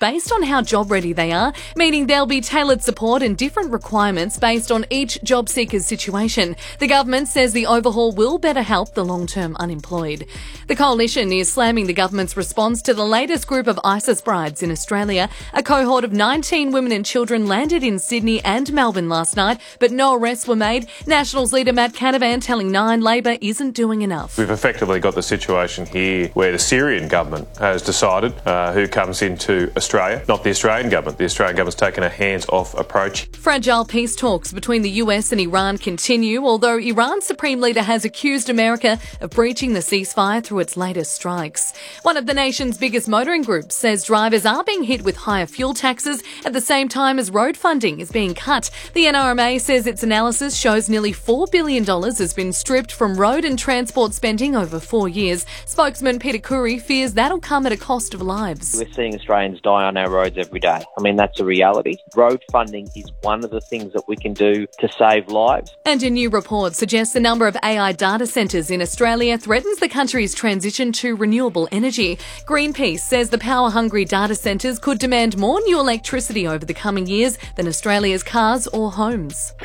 based on how job ready they are, meaning there'll be tailored support and different requirements based on each job seeker's situation. The government says the overhaul will better help the long-term unemployed. The coalition is slamming the government's response to the latest group of ISIS brides in Australia. A cohort of 19 women and children landed in Sydney and Melbourne last night, but no arrests were made. Nationals leader Matt Canavan telling Nine Labor isn't doing enough. We've effectively got the situation here where the Syrian government has decided who comes into Australia, not the Australian government. The Australian government's taken a hands-off approach. Fragile peace talks between the US and Iran continue, although Iran's supreme leader has accused America of breaching the ceasefire through its latest strikes. One of the nation's biggest motoring groups says drivers are being hit with higher fuel taxes at the same time as road funding is being cut. The NRMA says its analysis shows nearly $4 billion has been stripped from road and transport spending over 4 years. Spokesman Peter Khoury fears that'll come at a cost of lives. We're seeing Australians die on our roads every day. I mean, that's a reality. Road funding is one of the things that we can do to save lives. And a new report suggests the number of AI data centres in Australia threatens the country's transition to renewable energy. Greenpeace says the power-hungry data centres could demand more new electricity over the coming years than Australia's cars or homes.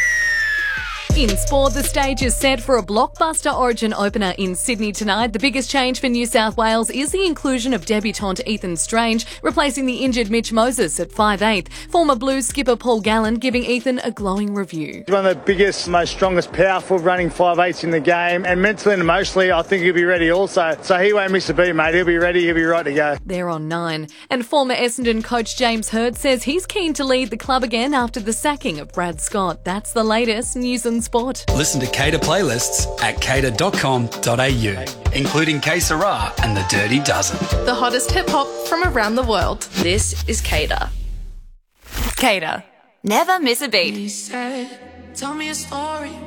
In sport, the stage is set for a blockbuster Origin opener in Sydney tonight. The biggest change for New South Wales is the inclusion of debutant Ethan Strange, replacing the injured Mitch Moses at 5'8". Former Blues skipper Paul Gallen giving Ethan a glowing review. He's one of the biggest, most strongest, powerful running 5'8" in the game, and mentally and emotionally I think he'll be ready also. So he won't miss a beat, mate. He'll be ready, he'll be right to go. They're on 9. And former Essendon coach James Hird says he's keen to lead the club again after the sacking of Brad Scott. That's the latest news and sport. Listen to Cater playlists at cater.com.au, including Que Sera and The Dirty Dozen. The hottest hip-hop from around the world. This is Cater. Cater. Never miss a beat. He said, tell me a story.